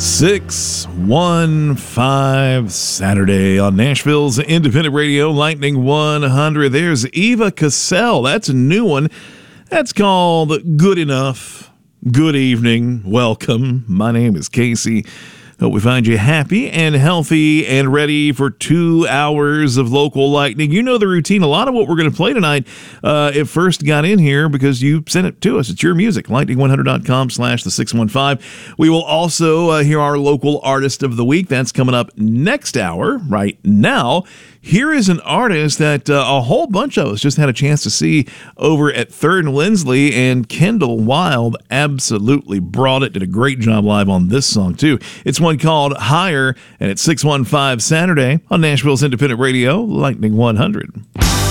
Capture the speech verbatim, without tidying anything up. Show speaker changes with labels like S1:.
S1: six one five Saturday on Nashville's Independent Radio, Lightning one hundred. There's Eva Cassell. That's a new one. That's called Good Enough. Good evening. Welcome. My name is Casey. Hope we find you happy and healthy and ready for two hours of local lightning. You know the routine. A lot of what we're going to play tonight, uh, it first got in here because you sent it to us. It's your music, lightning one hundred dot com slash the six one five. We will also uh, hear our local artist of the week. That's coming up next hour. Right now, here is an artist that uh, a whole bunch of us just had a chance to see over at Third and Lindsley, and Kendall Wild absolutely brought it. Did a great job live on this song, too. It's one called Higher, and it's six one five Saturday on Nashville's Independent Radio, Lightning one hundred.